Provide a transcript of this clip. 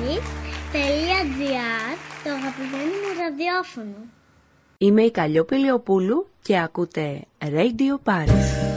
Paris.gr, το αγαπημένο μου ραδιόφωνο. Είμαι η Καλλιόπη Λεοπούλου και ακούτε Radio Paris.